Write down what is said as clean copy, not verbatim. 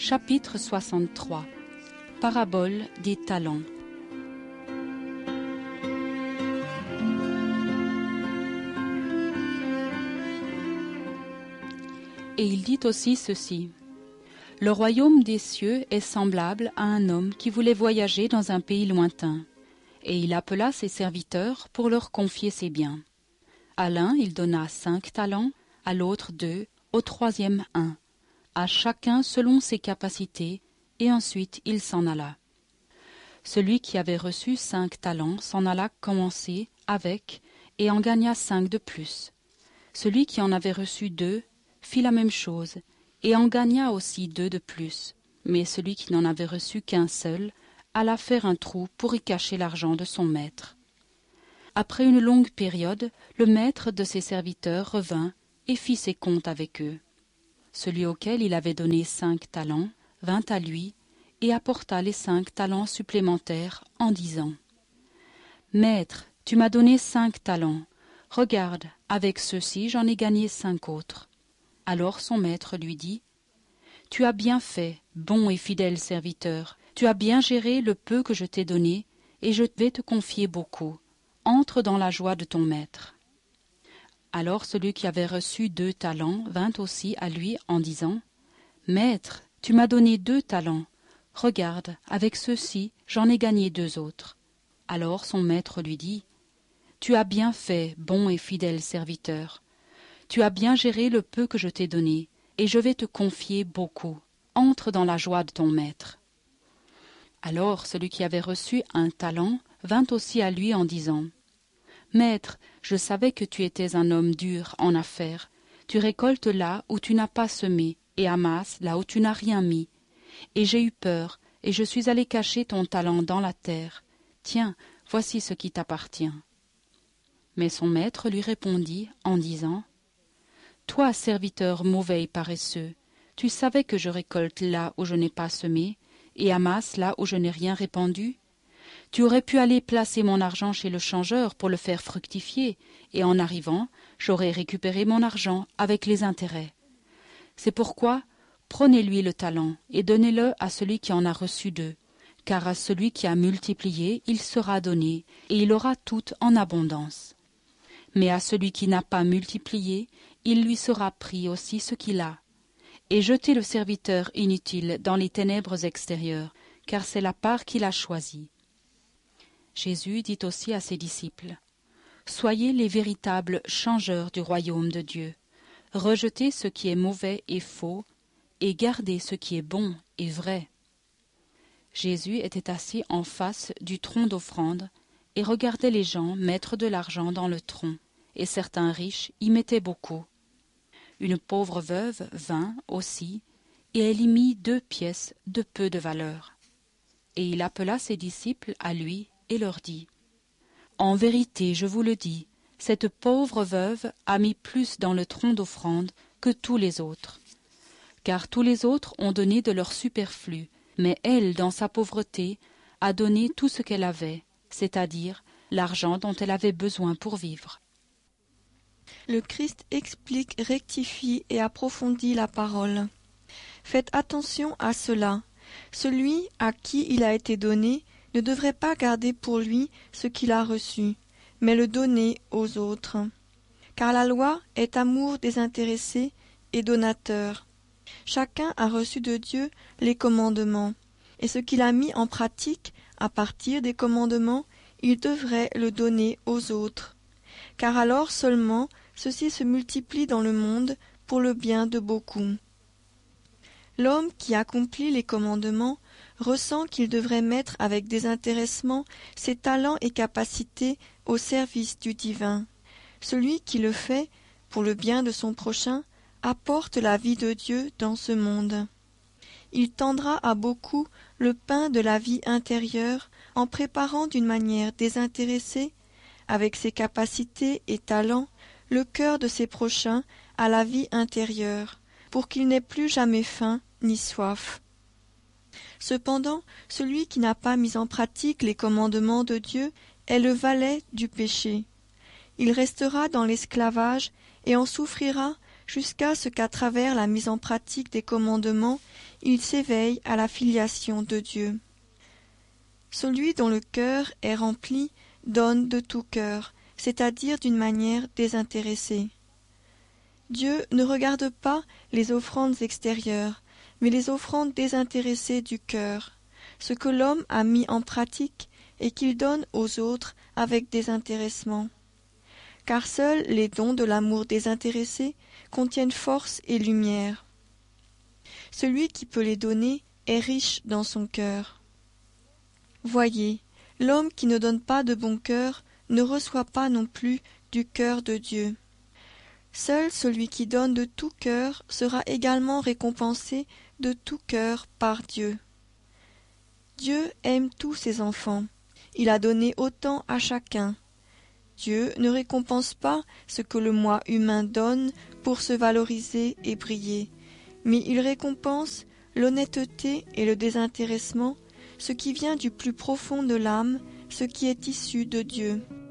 Chapitre 63. Parabole des talents. Et il dit aussi ceci. Le royaume des cieux est semblable à un homme qui voulait voyager dans un pays lointain. Et il appela ses serviteurs pour leur confier ses biens. À l'un il donna 5 talents, à l'autre 2, au troisième 1, à chacun selon ses capacités, et ensuite il s'en alla. Celui qui avait reçu 5 talents s'en alla commencer avec, et en gagna 5 de plus. Celui qui en avait reçu 2 fit la même chose, et en gagna aussi 2 de plus. Mais celui qui n'en avait reçu qu'un seul alla faire un trou pour y cacher l'argent de son maître. Après une longue période, le maître de ses serviteurs revint et fit ses comptes avec eux. Celui auquel il avait donné 5 talents vint à lui et apporta les 5 talents supplémentaires en disant « Maître, tu m'as donné 5 talents. Regarde, avec ceux-ci j'en ai gagné 5 autres. » Alors son maître lui dit « Tu as bien fait, bon et fidèle serviteur. Tu as bien géré le peu que je t'ai donné, et je vais te confier beaucoup. Entre dans la joie de ton maître. » Alors celui qui avait reçu 2 talents vint aussi à lui en disant « Maître, tu m'as donné 2 talents. Regarde, avec ceux-ci, j'en ai gagné 2 autres. » Alors son maître lui dit « Tu as bien fait, bon et fidèle serviteur. Tu as bien géré le peu que je t'ai donné, et je vais te confier beaucoup. Entre dans la joie de ton maître. » Alors celui qui avait reçu 1 talent vint aussi à lui en disant « Maître, je savais que tu étais un homme dur en affaires. Tu récoltes là où tu n'as pas semé, et amasses là où tu n'as rien mis. Et j'ai eu peur, et je suis allé cacher ton talent dans la terre. Tiens, voici ce qui t'appartient. » Mais son maître lui répondit en disant « Toi, serviteur mauvais et paresseux, tu savais que je récolte là où je n'ai pas semé, et amasse là où je n'ai rien répandu. Tu aurais pu aller placer mon argent chez le changeur pour le faire fructifier, et en arrivant, j'aurais récupéré mon argent avec les intérêts. C'est pourquoi, prenez-lui le talent et donnez-le à celui qui en a reçu 2, car à celui qui a multiplié, il sera donné, et il aura tout en abondance. Mais à celui qui n'a pas multiplié, il lui sera pris aussi ce qu'il a. Et jetez le serviteur inutile dans les ténèbres extérieures, car c'est la part qu'il a choisie. » Jésus dit aussi à ses disciples, « Soyez les véritables changeurs du royaume de Dieu. Rejetez ce qui est mauvais et faux, et gardez ce qui est bon et vrai. » Jésus était assis en face du tronc d'offrande, et regardait les gens mettre de l'argent dans le tronc, et certains riches y mettaient beaucoup. Une pauvre veuve vint aussi, et elle y mit 2 pièces de peu de valeur. Et il appela ses disciples à lui et leur dit « En vérité, je vous le dis, cette pauvre veuve a mis plus dans le tronc d'offrande que tous les autres. Car tous les autres ont donné de leur superflu, mais elle, dans sa pauvreté, a donné tout ce qu'elle avait, c'est-à-dire l'argent dont elle avait besoin pour vivre. » Le Christ explique, rectifie et approfondit la parole. Faites attention à cela. Celui à qui il a été donné ne devrait pas garder pour lui ce qu'il a reçu, mais le donner aux autres. Car la loi est amour désintéressé et donateur. Chacun a reçu de Dieu les commandements, et ce qu'il a mis en pratique à partir des commandements, il devrait le donner aux autres. Car alors seulement ceci se multiplie dans le monde pour le bien de beaucoup. L'homme qui accomplit les commandements ressent qu'il devrait mettre avec désintéressement ses talents et capacités au service du divin. Celui qui le fait, pour le bien de son prochain, apporte la vie de Dieu dans ce monde. Il tendra à beaucoup le pain de la vie intérieure en préparant d'une manière désintéressée, avec ses capacités et talents, le cœur de ses prochains à la vie intérieure, pour qu'il n'ait plus jamais faim ni soif. Cependant, celui qui n'a pas mis en pratique les commandements de Dieu est le valet du péché. Il restera dans l'esclavage et en souffrira jusqu'à ce qu'à travers la mise en pratique des commandements, il s'éveille à la filiation de Dieu. Celui dont le cœur est rempli donne de tout cœur, c'est-à-dire d'une manière désintéressée. Dieu ne regarde pas les offrandes extérieures, mais les offrandes désintéressées du cœur, ce que l'homme a mis en pratique et qu'il donne aux autres avec désintéressement. Car seuls les dons de l'amour désintéressé contiennent force et lumière. Celui qui peut les donner est riche dans son cœur. Voyez, l'homme qui ne donne pas de bon cœur ne reçoit pas non plus du cœur de Dieu. Seul celui qui donne de tout cœur sera également récompensé de tout cœur par Dieu. Dieu aime tous ses enfants. Il a donné autant à chacun. Dieu ne récompense pas ce que le moi humain donne pour se valoriser et briller, mais il récompense l'honnêteté et le désintéressement, ce qui vient du plus profond de l'âme, ce qui est issu de Dieu.